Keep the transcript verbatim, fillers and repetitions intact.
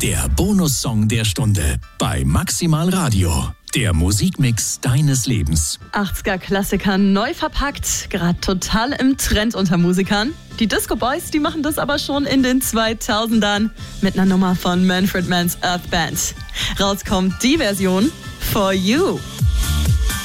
Der Bonussong der Stunde bei Maximal Radio. Der Musikmix deines Lebens. achtziger-Klassiker neu verpackt, gerade total im Trend unter Musikern. Die Disco Boys, die machen das aber schon in den zweitausendern mit einer Nummer von Manfred Mann's Earth Band. Rauskommt die Version For You.